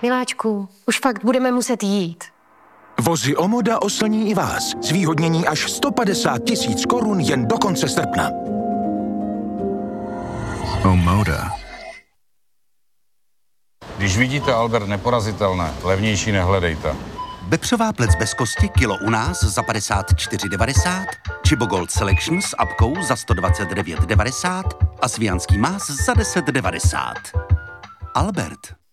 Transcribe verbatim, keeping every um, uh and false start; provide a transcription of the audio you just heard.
Miláčku, už fakt budeme muset jít. Vozy Omoda oslní i vás. Zvýhodnění až sto padesát tisíc korun jen do konce srpna. Omoda. Když vidíte Albert neporazitelné, levnější nehledejte. Bepřová plec bez kosti kilo u nás za padesát čtyři devadesát, Chibo Gold Selection s apkou za sto dvacet devět devadesát a svijanský más za deset devadesát. Albert.